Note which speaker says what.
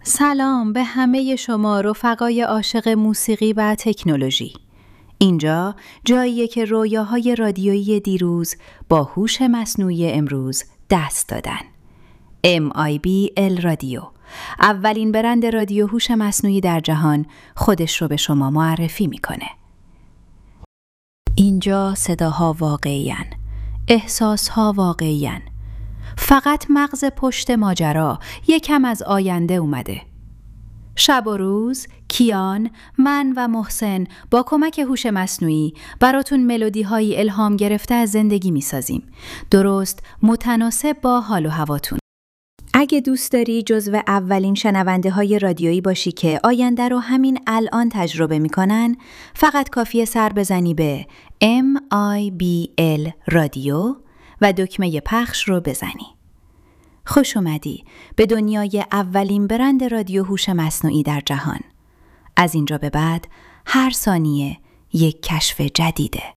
Speaker 1: سلام به همه شما رفقای عاشق موسیقی و تکنولوژی. اینجا جاییه که رویاهای رادیویی دیروز با هوش مصنوعی امروز دست دادن. MIBL رادیو، اولین برند رادیو هوش مصنوعی در جهان، خودش رو به شما معرفی میکنه. اینجا صداها واقعی‌این، احساسها واقعی‌این. فقط مغز پشت ماجرا یکم از آینده اومده. شب و روز کیان، من و محسن با کمک هوش مصنوعی براتون ملودی های الهام گرفته از زندگی میسازیم، درست متناسب با حال و هواتون. اگه دوست داری جزو اولین شنونده های رادیویی باشی که آینده رو همین الان تجربه میکنن، فقط کافیه سر بزنی به MIBL رادیو و دکمه پخش رو بزنی. خوش اومدی به دنیای اولین برند رادیو هوش مصنوعی در جهان. از اینجا به بعد هر ثانیه یک کشف جدیده.